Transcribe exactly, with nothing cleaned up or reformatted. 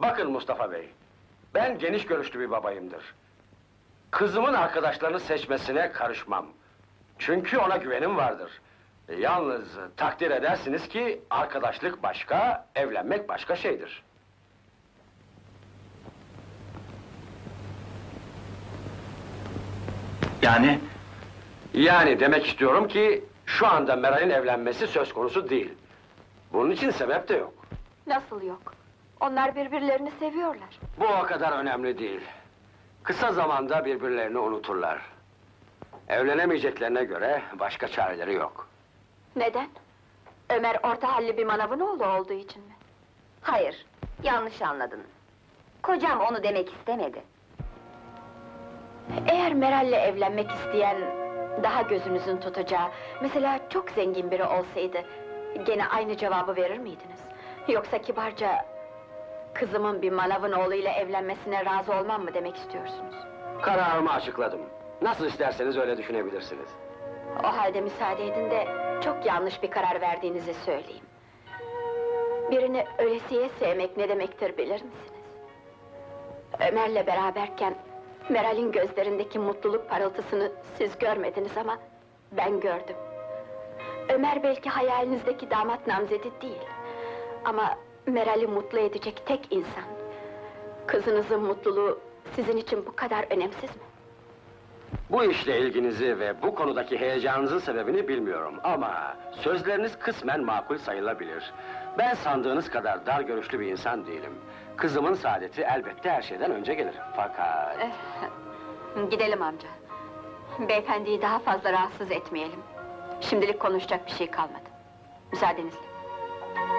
Bakın Mustafa Bey, ben geniş görüşlü bir babayımdır. Kızımın arkadaşlarını seçmesine karışmam. Çünkü ona güvenim vardır. E, yalnız takdir edersiniz ki arkadaşlık başka, evlenmek başka şeydir. Yani? Yani demek istiyorum ki şu anda Meral'in evlenmesi söz konusu değil. Bunun için sebep de yok. Nasıl yok? Onlar birbirlerini seviyorlar. Bu o kadar önemli değil. Kısa zamanda birbirlerini unuturlar. Evlenemeyeceklerine göre başka çareleri yok. Neden? Ömer orta halli bir manavın oğlu olduğu için mi? Hayır, yanlış anladın. Kocam onu demek istemedi. Eğer Meral'le evlenmek isteyen, daha gözünüzün tutacağı, mesela çok zengin biri olsaydı, gene aynı cevabı verir miydiniz? Yoksa kibarca, kızımın bir manavın oğluyla evlenmesine razı olmam mı demek istiyorsunuz? Kararımı açıkladım. Nasıl isterseniz öyle düşünebilirsiniz. O halde müsaade edin de, çok yanlış bir karar verdiğinizi söyleyeyim. Birini ölesiye sevmek ne demektir bilir misiniz? Ömer'le beraberken, Meral'in gözlerindeki mutluluk parıltısını siz görmediniz ama ben gördüm. Ömer belki hayalinizdeki damat namzedi değil. Ama Meral'i mutlu edecek tek insan. Kızınızın mutluluğu sizin için bu kadar önemsiz mi? Bu işle ilginizi ve bu konudaki heyecanınızın sebebini bilmiyorum ama sözleriniz kısmen makul sayılabilir. Ben sandığınız kadar dar görüşlü bir insan değilim. Kızımın saadeti elbette her şeyden önce gelir. Fakat... Gidelim amca. Beyefendiyi daha fazla rahatsız etmeyelim. Şimdilik konuşacak bir şey kalmadı. Müsaadenizle.